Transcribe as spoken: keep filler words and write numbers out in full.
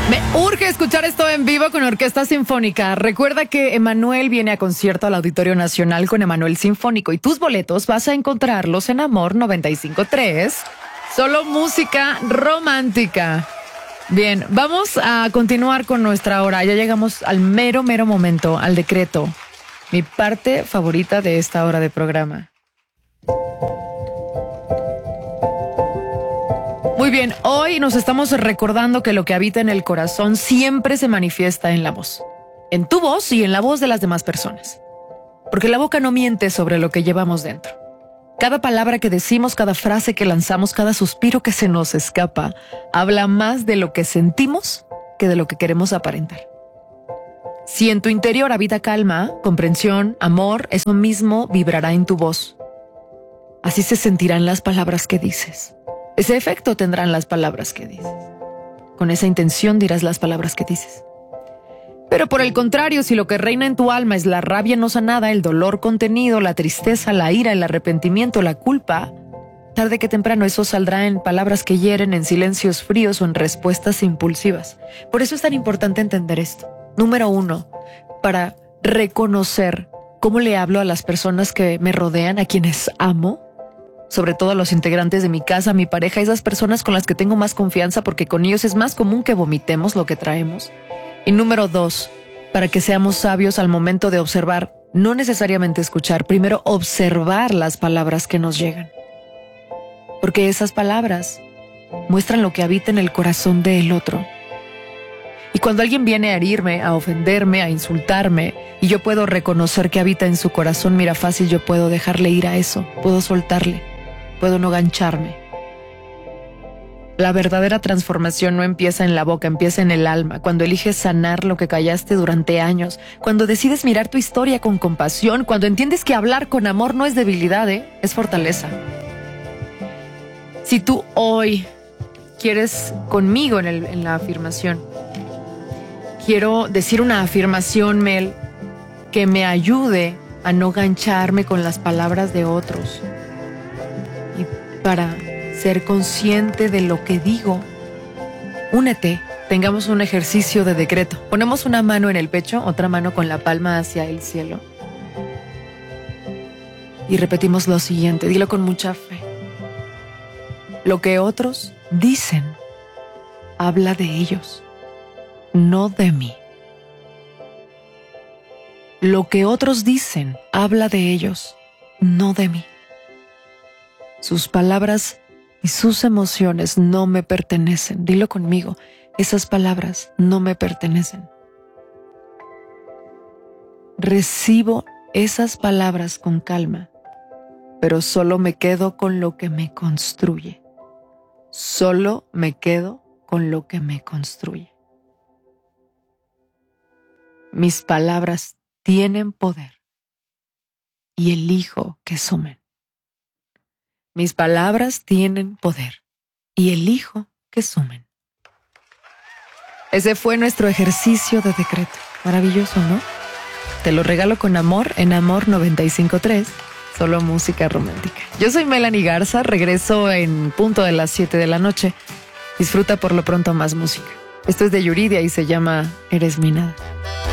Me urge escuchar esto en vivo con Orquesta Sinfónica. Recuerda que Emanuel viene a concierto al Auditorio Nacional con Emanuel Sinfónico y tus boletos vas a encontrarlos en Amor noventa y cinco punto tres. Solo música romántica. Bien, vamos a continuar con nuestra hora. Ya llegamos al mero, mero momento, al decreto. Mi parte favorita de esta hora de programa. Muy bien, hoy nos estamos recordando que lo que habita en el corazón siempre se manifiesta en la voz. En tu voz y en la voz de las demás personas. Porque la boca no miente sobre lo que llevamos dentro. Cada palabra que decimos, cada frase que lanzamos, cada suspiro que se nos escapa, habla más de lo que sentimos que de lo que queremos aparentar. Si en tu interior habita calma, comprensión, amor, eso mismo vibrará en tu voz. Así se sentirán las palabras que dices. Ese efecto tendrán las palabras que dices. Con esa intención dirás las palabras que dices. Pero por el contrario, si lo que reina en tu alma es la rabia no sanada, el dolor contenido, la tristeza, la ira, el arrepentimiento, la culpa, tarde que temprano eso saldrá en palabras que hieren, en silencios fríos o en respuestas impulsivas. Por eso es tan importante entender esto. Número uno, para reconocer cómo le hablo a las personas que me rodean, a quienes amo, sobre todo a los integrantes de mi casa, mi pareja, esas personas con las que tengo más confianza porque con ellos es más común que vomitemos lo que traemos. Y número dos, para que seamos sabios al momento de observar, no necesariamente escuchar, primero observar las palabras que nos llegan. Porque esas palabras muestran lo que habita en el corazón del otro. Y cuando alguien viene a herirme, a ofenderme, a insultarme, y yo puedo reconocer que habita en su corazón, mira, fácil, yo puedo dejarle ir a eso, puedo soltarle, puedo no gancharme. La verdadera transformación no empieza en la boca, empieza en el alma, cuando eliges sanar lo que callaste durante años, cuando decides mirar tu historia con compasión, cuando entiendes que hablar con amor no es debilidad, ¿eh? Es fortaleza. Si tú hoy quieres conmigo en, el, en la afirmación, quiero decir una afirmación, Mel, que me ayude a no gancharme con las palabras de otros. Y para ser consciente de lo que digo, únete, tengamos un ejercicio de decreto. Ponemos una mano en el pecho, otra mano con la palma hacia el cielo. Y repetimos lo siguiente, dilo con mucha fe. Lo que otros dicen, habla de ellos, no de mí. Lo que otros dicen, habla de ellos, no de mí. Sus palabras y sus emociones no me pertenecen. Dilo conmigo, esas palabras no me pertenecen. Recibo esas palabras con calma, pero solo me quedo con lo que me construye. Solo me quedo con lo que me construye. Mis palabras tienen poder y elijo que sumen. Mis palabras tienen poder y elijo que sumen. Ese fue nuestro ejercicio de decreto. Maravilloso, ¿no? Te lo regalo con amor en Amor noventa y cinco punto tres. Solo música romántica. Yo soy Melanie Garza, regreso en punto de las siete de la noche. Disfruta por lo pronto más música. Esto es de Yuridia y se llama Eres mi nada.